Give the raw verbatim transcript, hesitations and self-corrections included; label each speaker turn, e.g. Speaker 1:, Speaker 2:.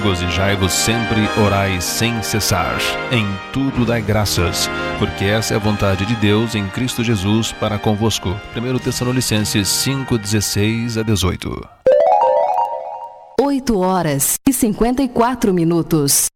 Speaker 1: regozijai-vos sempre, orai sem cessar. Em tudo dai graças, porque essa é a vontade de Deus em Cristo Jesus para convosco. primeiro Tessalonicenses cinco, dezesseis a dezoito.
Speaker 2: oito horas e cinquenta e quatro minutos.